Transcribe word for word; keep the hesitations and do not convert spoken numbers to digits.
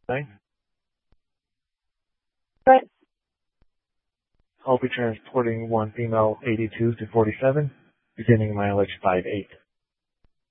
Nine. Right. I'll be transporting one female eighty-two to forty-seven, beginning mileage five eight.